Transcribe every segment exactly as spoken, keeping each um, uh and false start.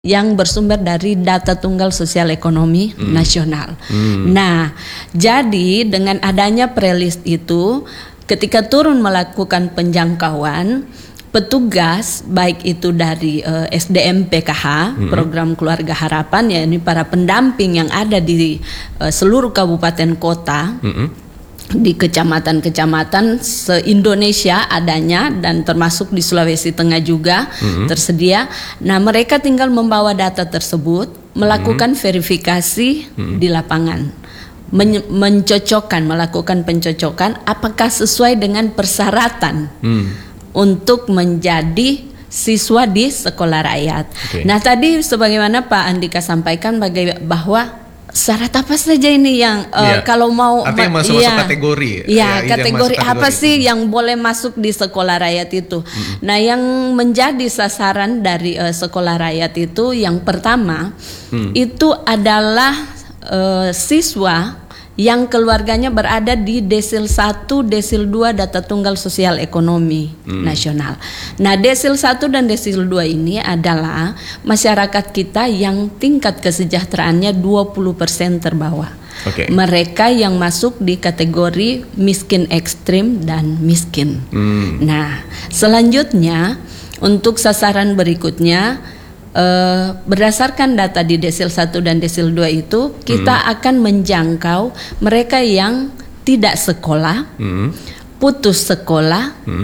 yang bersumber dari data tunggal sosial ekonomi hmm. nasional. Hmm. Nah, jadi dengan adanya prelist itu, ketika turun melakukan penjangkauan, petugas baik itu dari uh, S D M P K H, hmm. program Keluarga Harapan, ya ini para pendamping yang ada di uh, seluruh kabupaten kota. Hmm. Di kecamatan-kecamatan se-Indonesia adanya dan termasuk di Sulawesi Tengah juga mm-hmm. tersedia. Nah, mereka tinggal membawa data tersebut, melakukan mm-hmm. verifikasi mm-hmm. di lapangan, Men- mencocokkan, melakukan pencocokan apakah sesuai dengan persyaratan mm. untuk menjadi siswa di sekolah rakyat. Okay. Nah, tadi sebagaimana Pak Andika sampaikan baga- bahwa syarat apa saja ini yang uh, ya. kalau mau artinya masuk-masuk ya, kategori ya, ya kategori apa kategori sih itu. Yang boleh masuk di sekolah rakyat itu. Mm-hmm. Nah, yang menjadi sasaran dari uh, sekolah rakyat itu yang pertama mm. itu adalah uh, siswa yang keluarganya berada di desil satu, desil dua data tunggal sosial ekonomi hmm. nasional. Nah, desil satu dan desil dua ini adalah masyarakat kita yang tingkat kesejahteraannya dua puluh persen terbawah. Okay. Mereka yang masuk di kategori miskin ekstrim dan miskin. Hmm. Nah, selanjutnya untuk sasaran berikutnya, Uh, berdasarkan data di desil satu dan desil dua itu kita hmm. akan menjangkau mereka yang tidak sekolah, hmm. putus sekolah, hmm.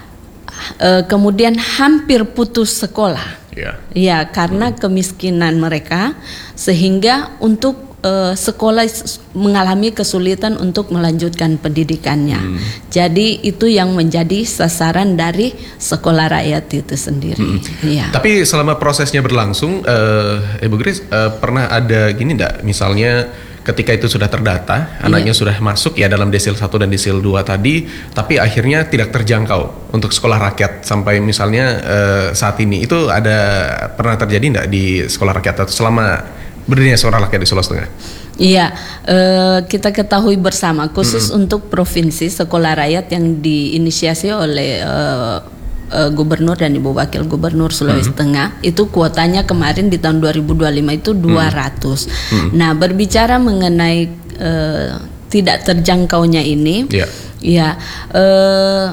uh, kemudian hampir putus sekolah, yeah. ya karena hmm. kemiskinan mereka sehingga untuk uh, sekolah mengalami kesulitan untuk melanjutkan pendidikannya. Hmm. Jadi itu yang menjadi sasaran dari sekolah rakyat itu sendiri. Hmm. Ya. Tapi selama prosesnya berlangsung, uh, Ibu Grace uh, pernah ada gini enggak? Misalnya ketika itu sudah terdata, anaknya yeah. sudah masuk ya dalam desil satu dan desil dua tadi, tapi akhirnya tidak terjangkau untuk sekolah rakyat sampai misalnya uh, saat ini. Itu ada pernah terjadi enggak di sekolah rakyat atau selama berdirinya sekolah rakyat di Sulawesi Tengah? Iya, eh, kita ketahui bersama khusus mm-hmm. untuk provinsi sekolah rakyat yang diinisiasi oleh eh, eh, Gubernur dan Ibu Wakil Gubernur Sulawesi mm-hmm. Tengah itu kuotanya kemarin di tahun dua ribu dua puluh lima itu dua ratus. Mm-hmm. Nah, berbicara mengenai eh, tidak terjangkaunya ini, yeah. ya. Eh,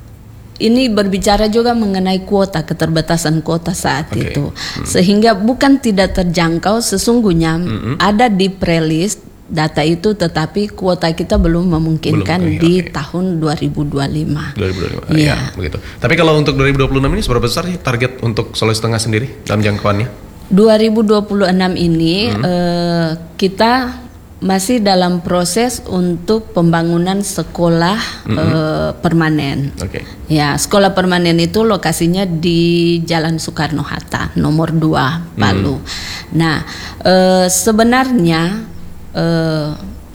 Ini berbicara juga mengenai kuota, keterbatasan kuota saat okay. itu. Hmm. Sehingga bukan tidak terjangkau, sesungguhnya hmm. ada di prelist data itu, tetapi kuota kita belum memungkinkan belum, okay, di okay. tahun dua ribu dua puluh lima. dua ribu dua puluh lima, ya. ya begitu. Tapi kalau untuk dua ribu dua puluh enam ini seberapa besar sih target untuk Sulawesi Tengah sendiri dalam jangkauannya? dua ribu dua puluh enam ini hmm. eh, kita masih dalam proses untuk pembangunan sekolah mm-hmm. uh, permanen. Okay. Ya, sekolah permanen itu lokasinya di Jalan Soekarno-Hatta nomor dua Palu. Mm. Nah, uh, sebenarnya uh,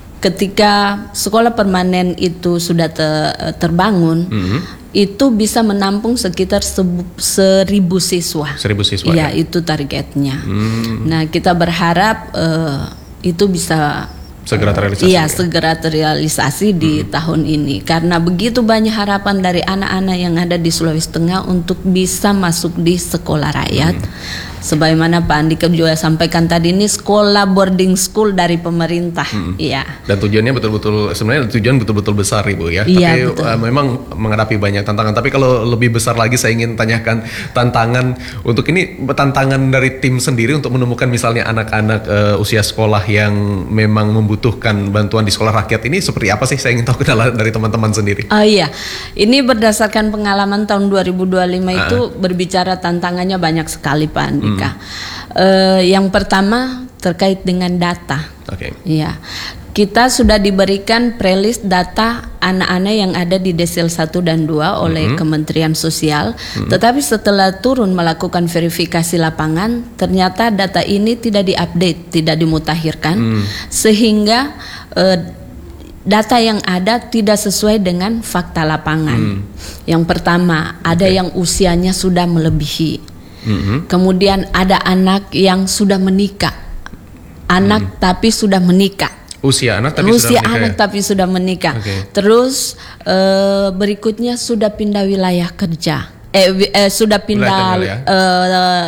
ketika sekolah permanen itu sudah te- terbangun, mm-hmm. itu bisa menampung sekitar sebu- seribu siswa. Seribu siswa. Ya, ya? itu targetnya. Mm. Nah, kita berharap uh, itu bisa segera terrealisasi. Iya, ya? segera terrealisasi di hmm. tahun ini karena begitu banyak harapan dari anak-anak yang ada di Sulawesi Tengah untuk bisa masuk di sekolah rakyat. Hmm. Sebagaimana Pak Andika juga sampaikan tadi, ini sekolah boarding school dari pemerintah. Hmm. Iya. Dan tujuannya betul-betul sebenarnya tujuan betul-betul besar, Ibu ya. Iya, Tapi uh, memang menghadapi banyak tantangan. Tapi kalau lebih besar lagi saya ingin tanyakan tantangan untuk ini tantangan dari tim sendiri untuk menemukan misalnya anak-anak uh, usia sekolah yang memang membutuhkan bantuan di sekolah rakyat ini seperti apa sih? Saya ingin tahu kenalan dari teman-teman sendiri. Oh iya. Ini berdasarkan pengalaman tahun dua ribu dua puluh lima uh. itu berbicara tantangannya banyak sekali, Pak Andi. Hmm. Uh, yang pertama terkait dengan data. Oke. Okay. Ya, kita sudah diberikan prelist data anak-anak yang ada di desil satu dan dua oleh mm-hmm. Kementerian Sosial. Mm-hmm. Tetapi setelah turun melakukan verifikasi lapangan, ternyata data ini tidak diupdate, tidak dimutakhirkan, mm. sehingga uh, data yang ada tidak sesuai dengan fakta lapangan. Mm. Yang pertama, ada okay. yang usianya sudah melebihi. Mm-hmm. Kemudian ada anak yang sudah menikah, anak mm. tapi sudah menikah. Usia anak tapi Usia sudah menikah. anak ya? tapi sudah menikah. Okay. Terus uh, berikutnya sudah pindah wilayah kerja. Eh, eh sudah pindah uh,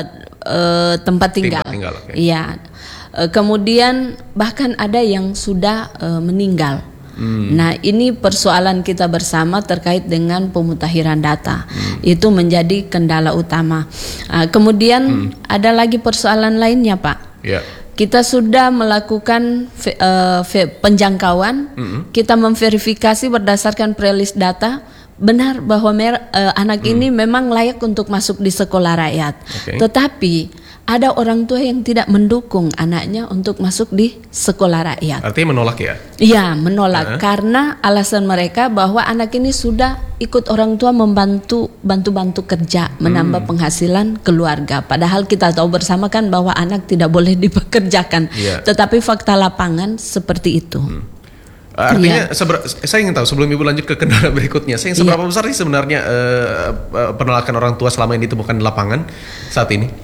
uh, tempat tinggal. Tempat tinggal, okay. Iya. Uh, kemudian bahkan ada yang sudah uh, meninggal. Hmm. Nah, ini persoalan kita bersama terkait dengan pemutakhiran data. Hmm. Itu menjadi kendala utama. Uh, kemudian hmm. ada lagi persoalan lainnya, Pak. Yeah. Kita sudah melakukan uh, penjangkauan, hmm. kita memverifikasi berdasarkan prelist data. Benar bahwa mer, uh, anak hmm. ini memang layak untuk masuk di sekolah rakyat. Okay. Tetapi ada orang tua yang tidak mendukung anaknya untuk masuk di sekolah rakyat. Artinya menolak ya? Iya, menolak uh-huh. karena alasan mereka bahwa anak ini sudah ikut orang tua membantu bantu-bantu kerja, menambah hmm. penghasilan keluarga. Padahal kita tahu bersama kan bahwa anak tidak boleh dipekerjakan. Yeah. Tetapi fakta lapangan seperti itu. Hmm. Artinya, ya. seber, saya ingin tahu sebelum Ibu lanjut ke kendala berikutnya, saya seberapa ya. besar sih sebenarnya uh, uh, penolakan orang tua selama ini ditemukan di lapangan saat ini?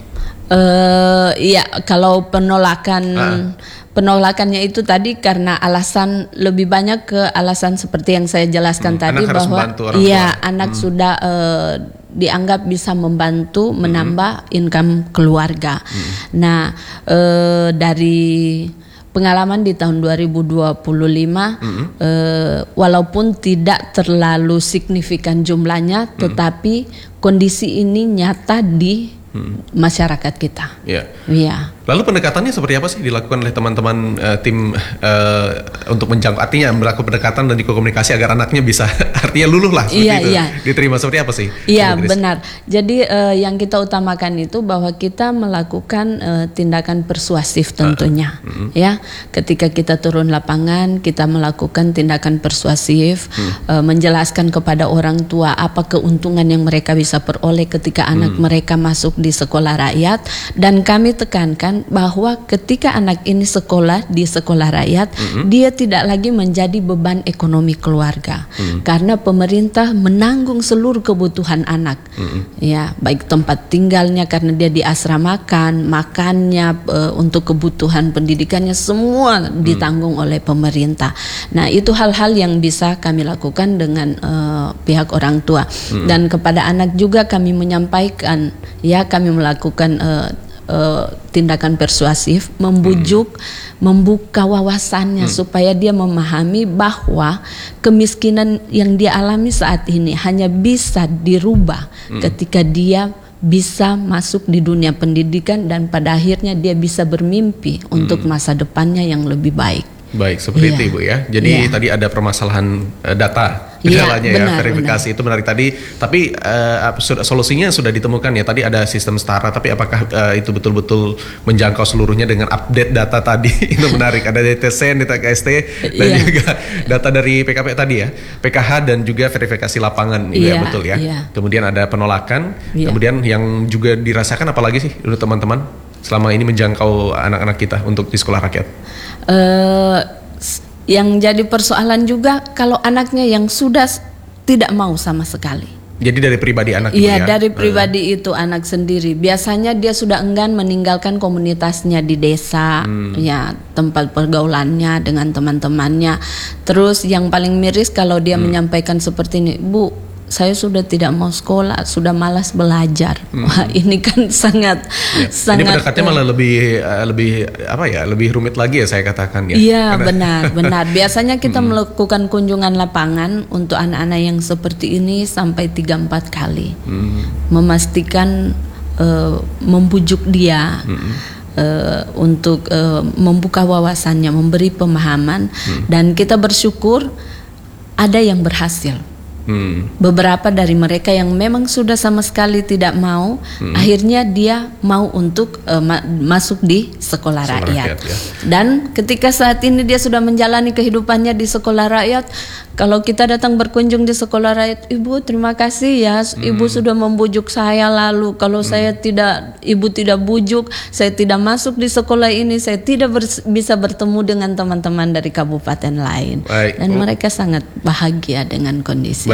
Uh, iya, kalau penolakan uh. penolakannya itu tadi karena alasan lebih banyak ke alasan seperti yang saya jelaskan hmm, tadi bahwa iya anak hmm. sudah uh, dianggap bisa membantu menambah hmm. income keluarga. Hmm. Nah, uh, dari pengalaman di tahun dua ribu dua puluh lima, mm-hmm. eh, walaupun tidak terlalu signifikan jumlahnya, mm-hmm. tetapi kondisi ini nyata di hmm. masyarakat kita. Iya. Iya. Lalu pendekatannya seperti apa sih dilakukan oleh teman-teman uh, tim uh, untuk menjangkau, artinya melakukan pendekatan dan dikomunikasi agar anaknya bisa artinya luluh lah seperti iya, itu. Iya. Diterima seperti apa sih? Iya, benar. Jadi uh, yang kita utamakan itu bahwa kita melakukan uh, tindakan persuasif tentunya. Uh, uh, uh. Ya, ketika kita turun lapangan, kita melakukan tindakan persuasif, uh. Uh, menjelaskan kepada orang tua apa keuntungan yang mereka bisa peroleh ketika uh. anak mereka masuk di sekolah rakyat, dan kami tekankan bahwa ketika anak ini sekolah di sekolah rakyat, mm-hmm. dia tidak lagi menjadi beban ekonomi keluarga, mm-hmm. karena pemerintah menanggung seluruh kebutuhan anak, mm-hmm. ya baik tempat tinggalnya karena dia diasramakan, makannya, e, untuk kebutuhan pendidikannya semua mm-hmm. ditanggung oleh pemerintah. Nah, itu hal-hal yang bisa kami lakukan dengan e, pihak orang tua, mm-hmm. dan kepada anak juga kami menyampaikan, ya kami melakukan e, Uh, tindakan persuasif, membujuk, hmm. membuka wawasannya hmm. supaya dia memahami bahwa kemiskinan yang dia alami saat ini hanya bisa dirubah hmm. ketika dia bisa masuk di dunia pendidikan dan pada akhirnya dia bisa bermimpi hmm. untuk masa depannya yang lebih baik. Baik, seperti yeah. itu Ibu ya. Jadi yeah. tadi ada permasalahan uh, data kendalanya yeah, ya, verifikasi benar. Itu menarik tadi. Tapi uh, solusinya sudah ditemukan ya. Tadi ada sistem setara, tapi apakah uh, itu betul-betul menjangkau seluruhnya dengan update data tadi? Itu menarik. Ada D T S E N, data K S T, dan yeah. juga data dari P K P tadi ya, P K H dan juga verifikasi lapangan, yeah, ya betul ya. Yeah. Kemudian ada penolakan. Yeah. Kemudian yang juga dirasakan apalagi sih dulu teman-teman selama ini menjangkau anak-anak kita untuk di sekolah rakyat? Uh, yang jadi persoalan juga kalau anaknya yang sudah tidak mau sama sekali. Jadi dari pribadi anak itu iya, ya? dari pribadi uh. itu anak sendiri. Biasanya dia sudah enggan meninggalkan komunitasnya di desa, hmm. ya tempat pergaulannya dengan teman-temannya. Terus yang paling miris kalau dia hmm. menyampaikan seperti ini, Bu, saya sudah tidak mau sekolah, sudah malas belajar. Hmm. Wah, ini kan sangat, ya. sangat. Ini pendekatannya malah lebih, uh, lebih apa ya, lebih rumit lagi ya saya katakan ya. Iya, benar, benar. Biasanya kita hmm. melakukan kunjungan lapangan untuk anak-anak yang seperti ini sampai tiga empat kali, hmm. memastikan, uh, membujuk dia. Hmm. Uh, untuk uh, membuka wawasannya, memberi pemahaman, hmm. dan kita bersyukur ada yang berhasil. Hmm. Beberapa dari mereka yang memang sudah sama sekali tidak mau, hmm. akhirnya dia mau untuk uh, ma- masuk di sekolah, sekolah rakyat. rakyat ya. Dan ketika saat ini dia sudah menjalani kehidupannya di sekolah rakyat, kalau kita datang berkunjung di sekolah rakyat, Ibu terima kasih ya, Ibu hmm. sudah membujuk saya lalu. Kalau hmm. saya tidak, Ibu tidak bujuk, saya tidak masuk di sekolah ini, saya tidak ber- bisa bertemu dengan teman-teman dari kabupaten lain. Baik. Dan oh. mereka sangat bahagia dengan kondisi.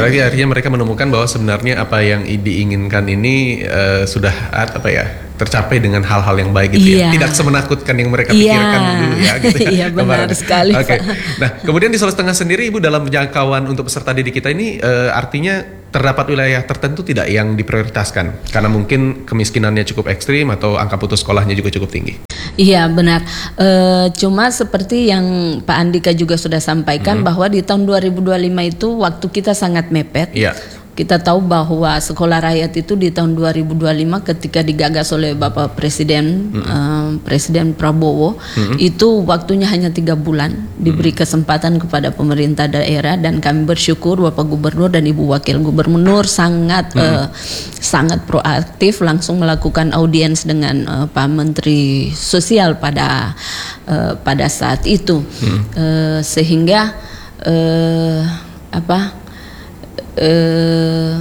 berarti artinya mereka menemukan bahwa sebenarnya apa yang diinginkan ini uh, sudah apa ya tercapai dengan hal-hal yang baik gitu iya. ya, tidak semenakutkan yang mereka iya. pikirkan dulu ya gitu ya. Iya benar sekali. Oke. Okay. Nah kemudian di Sulawesi Tengah sendiri Ibu dalam jangkauan untuk peserta didik kita ini uh, artinya terdapat wilayah tertentu tidak yang diprioritaskan karena mungkin kemiskinannya cukup ekstrim atau angka putus sekolahnya juga cukup tinggi. Iya benar. E, cuma seperti yang Pak Andika juga sudah sampaikan hmm. bahwa di tahun dua ribu dua puluh lima itu waktu kita sangat mepet. Iya. Kita tahu bahwa sekolah rakyat itu di tahun dua ribu dua puluh lima ketika digagas oleh Bapak Presiden mm-hmm. uh, Presiden Prabowo mm-hmm. itu waktunya hanya tiga bulan diberi mm-hmm. kesempatan kepada pemerintah daerah dan kami bersyukur Bapak Gubernur dan Ibu Wakil Gubernur sangat mm-hmm. uh, sangat proaktif langsung melakukan audiens dengan uh, Pak Menteri Sosial pada uh, pada saat itu mm-hmm. uh, sehingga uh, apa Uh,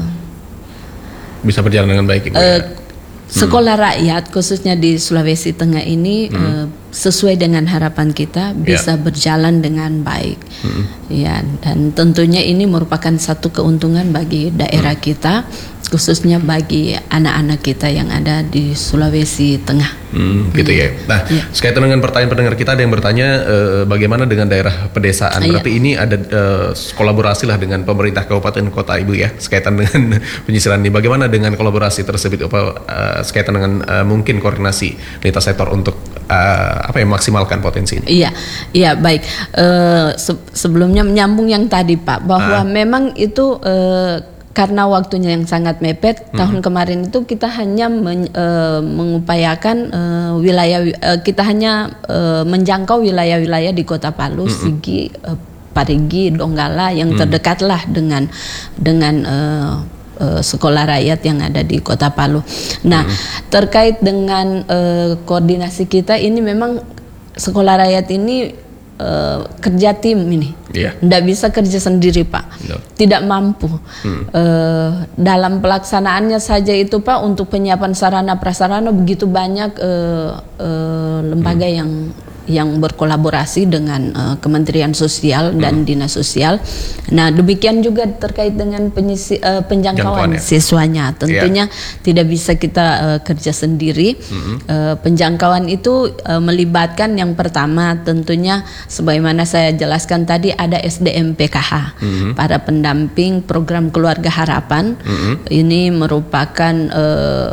bisa berjalan dengan baik Ibu, uh, ya? Sekolah hmm. rakyat khususnya di Sulawesi Tengah ini hmm. uh, sesuai dengan harapan kita bisa yeah. berjalan dengan baik hmm. ya, dan tentunya ini merupakan satu keuntungan bagi daerah hmm. kita khususnya bagi anak-anak kita yang ada di Sulawesi Tengah. Hmm, gitu hmm. ya. Nah, ya. Sekaitan dengan pertanyaan pendengar kita ada yang bertanya eh, bagaimana dengan daerah pedesaan. Berarti ya. Ini ada eh, kolaborasi lah dengan pemerintah kabupaten kota Ibu ya. Sekaitan dengan penyisiran ini. Bagaimana dengan kolaborasi tersebut? Apa eh, sekaitan dengan eh, mungkin koordinasi lintas sektor untuk eh, apa ya maksimalkan potensi ini? Iya, iya baik. Eh, se sebelumnya menyambung yang tadi Pak bahwa ah. memang itu eh, karena waktunya yang sangat mepet, hmm. tahun kemarin itu kita hanya men, e, mengupayakan e, wilayah, e, kita hanya e, menjangkau wilayah-wilayah di Kota Palu, hmm. Sigi, e, Parigi, Donggala yang hmm. terdekatlah dengan dengan e, e, sekolah rakyat yang ada di Kota Palu. Nah, hmm. terkait dengan e, koordinasi kita ini memang sekolah rakyat ini Uh, kerja tim ini, yeah. Nggak bisa kerja sendiri Pak, no. Tidak mampu. Hmm. Uh, dalam pelaksanaannya saja itu Pak untuk penyiapan sarana prasarana begitu banyak uh, uh, lembaga hmm. yang yang berkolaborasi dengan uh, Kementerian Sosial dan hmm. Dinas Sosial. Nah demikian juga terkait dengan penyisi, uh, penjangkauan ya. Siswanya tentunya yeah. tidak bisa kita uh, kerja sendiri. Hmm. Uh, penjangkauan itu uh, melibatkan yang pertama tentunya sebagaimana saya jelaskan tadi ada S D M P K H, hmm. para pendamping program Keluarga Harapan. Hmm. Ini merupakan uh,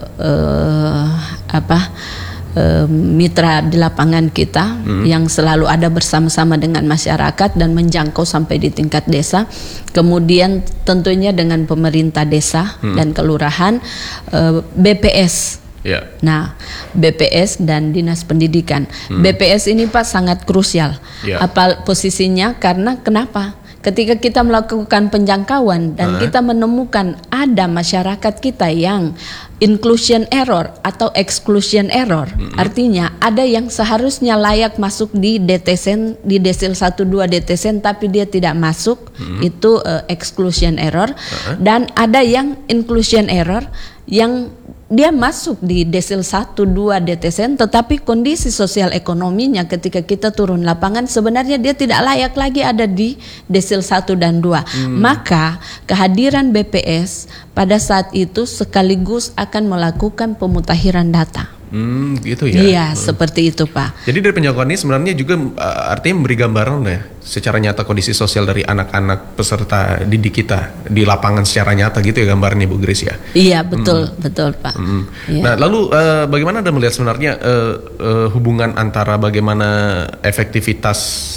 uh, apa? Uh, mitra di lapangan kita hmm. yang selalu ada bersama-sama dengan masyarakat dan menjangkau sampai di tingkat desa. Kemudian tentunya dengan pemerintah desa hmm. dan kelurahan, uh, B P S. Yeah. Nah, B P S dan Dinas Pendidikan. Hmm. B P S ini Pak sangat krusial. Yeah. Apa posisinya? Karena kenapa? Ketika kita melakukan penjangkauan dan uh-huh. kita menemukan ada masyarakat kita yang inclusion error atau exclusion error, uh-huh. artinya ada yang seharusnya layak masuk di D T S E N, di desil satu dua D T S E N tapi dia tidak masuk, uh-huh. itu uh, exclusion error, uh-huh. dan ada yang inclusion error yang dia masuk di desil satu dua D T S E N tetapi kondisi sosial ekonominya ketika kita turun lapangan sebenarnya dia tidak layak lagi ada di desil satu dan dua. Hmm. Maka kehadiran B P S pada saat itu sekaligus akan melakukan pemutakhiran data. Hmm, gitu ya. Iya, hmm. seperti itu Pak. Jadi dari penjangkauan ini sebenarnya juga uh, artinya memberi gambaran ya secara nyata kondisi sosial dari anak-anak peserta didik kita di lapangan secara nyata gitu ya gambarnya Bu Grace ya. Iya, betul, hmm. betul Pak. Hmm. Ya. Nah, lalu uh, bagaimana Anda melihat sebenarnya uh, uh, hubungan antara bagaimana efektivitas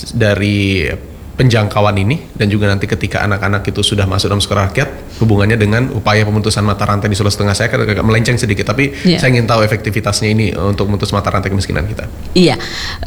dari penjangkauan ini dan juga nanti ketika anak-anak itu sudah masuk dalam sekolah rakyat hubungannya dengan upaya pemutusan mata rantai di Sulawesi Tengah. Saya agak melenceng sedikit tapi yeah. saya ingin tahu efektivitasnya ini untuk memutus mata rantai kemiskinan kita. Iya,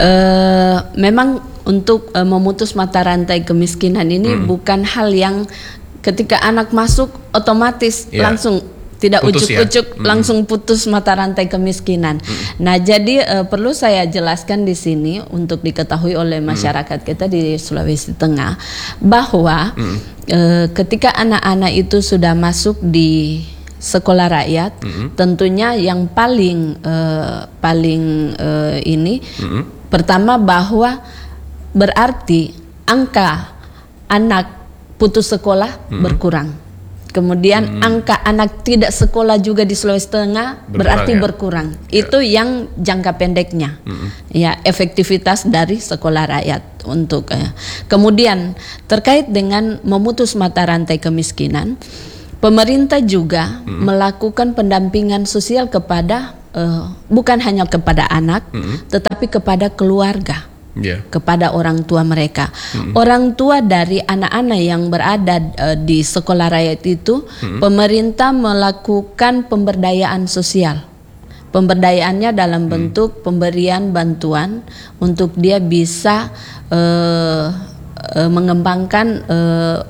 uh, memang untuk uh, memutus mata rantai kemiskinan ini hmm. bukan hal yang ketika anak masuk otomatis yeah. langsung tidak ujuk-ujuk ya? langsung putus mata rantai kemiskinan. Mm. Nah, jadi uh, perlu saya jelaskan di sini untuk diketahui oleh masyarakat mm. kita di Sulawesi Tengah bahwa mm. uh, ketika anak-anak itu sudah masuk di sekolah rakyat, mm. tentunya yang paling uh, paling uh, ini mm. pertama bahwa berarti angka anak putus sekolah mm. berkurang. Kemudian hmm. angka anak tidak sekolah juga di Sulawesi Tengah berkurang, berarti ya? berkurang. Ya. Itu yang jangka pendeknya, hmm. ya efektivitas dari sekolah rakyat untuk. Eh. Kemudian terkait dengan memutus mata rantai kemiskinan, pemerintah juga hmm. melakukan pendampingan sosial kepada uh, bukan hanya kepada anak, hmm. tetapi kepada keluarga. Yeah. Kepada orang tua mereka, mm-hmm. orang tua dari anak-anak yang berada uh, di sekolah rakyat itu, mm-hmm. pemerintah melakukan pemberdayaan sosial. Pemberdayaannya dalam bentuk mm-hmm. pemberian bantuan untuk dia bisa uh, uh, mengembangkan uh,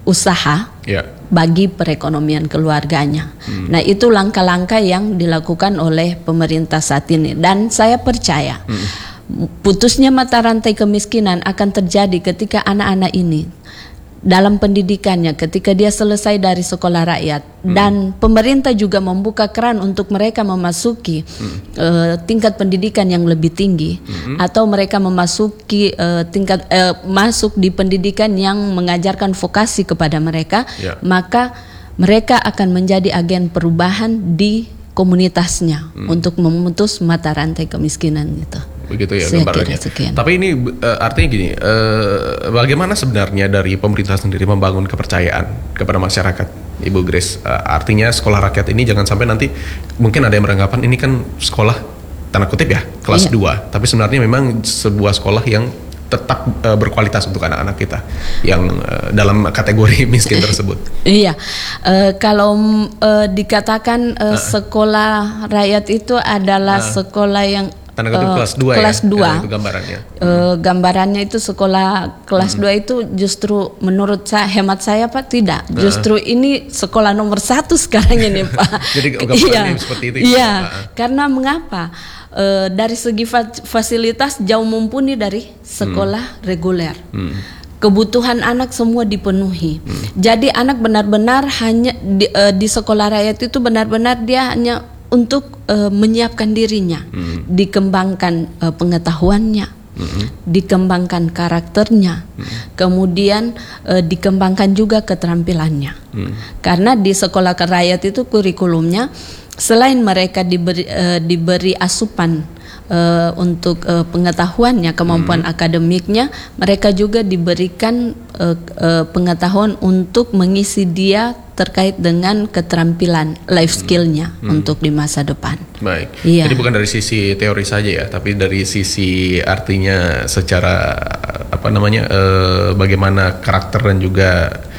usaha yeah. bagi perekonomian keluarganya. Mm-hmm. Nah, itu langkah-langkah yang dilakukan oleh pemerintah saat ini, dan saya percaya. Mm-hmm. Putusnya mata rantai kemiskinan akan terjadi ketika anak-anak ini dalam pendidikannya, ketika dia selesai dari sekolah rakyat, hmm. dan pemerintah juga membuka keran untuk mereka memasuki hmm. uh, tingkat pendidikan yang lebih tinggi, hmm. atau mereka memasuki uh, tingkat uh, masuk di pendidikan yang mengajarkan vokasi kepada mereka, yeah. maka mereka akan menjadi agen perubahan di komunitasnya hmm. untuk memutus mata rantai kemiskinan itu. Begitu ya gambarannya. Tapi ini uh, artinya gini, uh, bagaimana sebenarnya dari pemerintah sendiri membangun kepercayaan kepada masyarakat, Ibu Grace? Uh, artinya sekolah rakyat ini jangan sampai nanti mungkin ada yang beranggapan ini kan sekolah tanda kutip ya kelas iya. dua, tapi sebenarnya memang sebuah sekolah yang tetap uh, berkualitas untuk anak-anak kita yang uh, dalam kategori miskin tersebut. Iya, uh, kalau uh, dikatakan uh, uh. sekolah rakyat itu adalah uh. sekolah yang tanda kutip uh, kelas dua kelas ya, dua. Itu gambarannya. Uh, hmm. Gambarannya itu sekolah kelas hmm. dua itu justru menurut saya, hemat saya Pak, tidak. Uh. Justru ini sekolah nomor satu sekarang ini Pak. Jadi gambarannya iya. seperti itu. Iya, uh. karena mengapa? Uh, dari segi fa- fasilitas jauh mumpuni dari sekolah hmm. reguler. Hmm. Kebutuhan anak semua dipenuhi. Hmm. Jadi anak benar-benar hanya di, uh, di sekolah rakyat itu benar-benar dia hanya untuk uh, menyiapkan dirinya, hmm. dikembangkan uh, pengetahuannya, hmm. dikembangkan karakternya, hmm. kemudian uh, dikembangkan juga keterampilannya. Hmm. Karena di sekolah rakyat itu kurikulumnya selain mereka diberi uh, diberi asupan uh, untuk uh, pengetahuannya, kemampuan hmm. akademiknya, mereka juga diberikan uh, uh, pengetahuan untuk mengisi dia terkait dengan keterampilan life skillnya hmm. untuk di masa depan. Baik. Iya. Jadi bukan dari sisi teori saja ya, tapi dari sisi artinya secara apa namanya eh, bagaimana karakter dan juga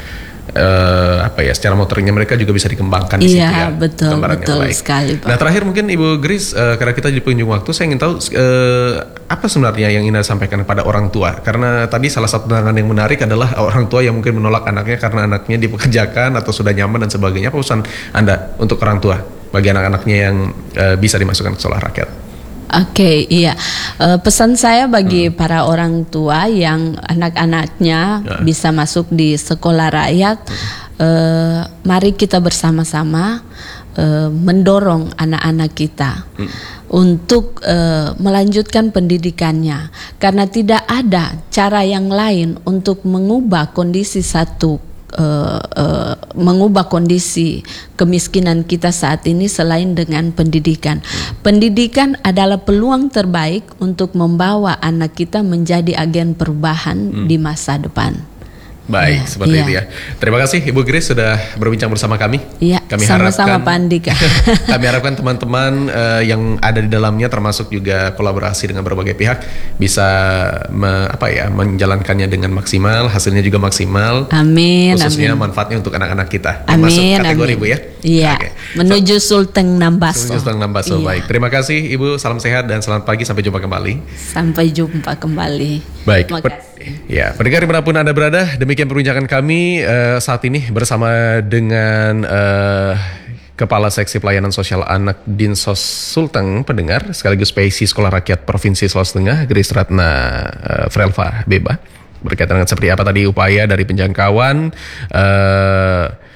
eh, apa ya secara motoriknya mereka juga bisa dikembangkan di situ ya. Iya betul betul baik. Sekali Pak. Nah terakhir mungkin Ibu Grace eh, karena kita di penghujung waktu, saya ingin tahu eh, apa sebenarnya yang ingin sampaikan kepada orang tua, karena tadi salah satu tantangan yang menarik adalah orang tua yang mungkin menolak anaknya karena anaknya dipekerjakan atau sudah nyaman dan sebagainya. Apa pesan Anda untuk orang tua bagi anak-anaknya yang eh, bisa dimasukkan ke sekolah rakyat? Oke, okay, iya. Uh, pesan saya bagi hmm. para orang tua yang anak-anaknya ya. bisa masuk di sekolah rakyat, hmm. uh, mari kita bersama-sama uh, mendorong anak-anak kita hmm. untuk uh, melanjutkan pendidikannya, karena tidak ada cara yang lain untuk mengubah kondisi satu Uh, uh, mengubah kondisi kemiskinan kita saat ini selain dengan pendidikan. Pendidikan adalah peluang terbaik untuk membawa anak kita menjadi agen perubahan hmm. di masa depan. Baik, ya, seperti iya. itu ya. Terima kasih Ibu Grace sudah berbincang bersama kami. Iya, kami sama-sama harapkan, Pak Andika. Kami harapkan teman-teman uh, yang ada di dalamnya, termasuk juga kolaborasi dengan berbagai pihak, bisa me, apa ya, menjalankannya dengan maksimal, hasilnya juga maksimal. Amin. Khususnya amin. manfaatnya untuk anak-anak kita. Amin. Masuk kategori amin. Bu ya. Iya. Okay. Menuju so, Sulteng Nambaso. Menuju Sulteng Nambaso. Iya. Baik. Terima kasih Ibu. Salam sehat dan selamat pagi. Sampai jumpa kembali. Sampai jumpa kembali. Baik. Terima kasih. Ya, pendengar dimanapun Anda berada, demikian perbincangan kami uh, saat ini bersama dengan uh, Kepala Seksi Pelayanan Sosial Anak Dinsos Sulteng, pendengar, sekaligus P I C Sekolah Rakyat Provinsi Sulawesi Tengah, Grace Ratna uh, Frelva Beba, berkaitan dengan seperti apa tadi upaya dari penjangkauan uh,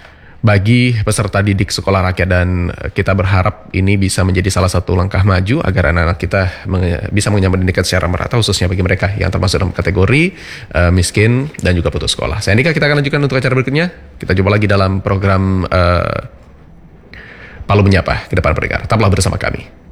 bagi peserta didik sekolah rakyat, dan kita berharap ini bisa menjadi salah satu langkah maju agar anak-anak kita menge- bisa mengenyam pendidikan secara merata, khususnya bagi mereka yang termasuk dalam kategori uh, miskin dan juga putus sekolah. Saya Andika, kita akan lanjutkan untuk acara berikutnya. Kita jumpa lagi dalam program uh, Palu Menyapa ke depan pendengar. Tetaplah bersama kami.